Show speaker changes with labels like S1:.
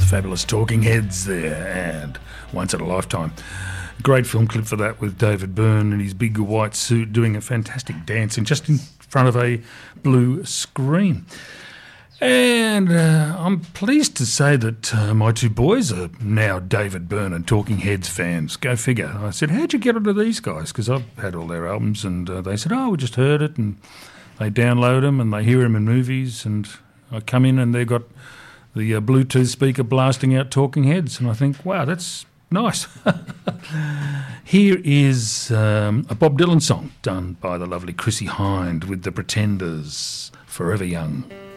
S1: fabulous Talking Heads there, and Once in a Lifetime. Great film clip for that with David Byrne in his big white suit doing a fantastic dance and just in front of a blue screen. And I'm pleased to say that my two boys are now David Byrne and Talking Heads fans. Go figure. I said, how'd you get onto these guys? Because I've had all their albums, and they said, we just heard it, and they download them and they hear them in movies, and I come in and they've got the Bluetooth speaker blasting out Talking Heads, and I think, wow, that's nice. Here is a Bob Dylan song done by the lovely Chrissie Hynde with the Pretenders, Forever Young.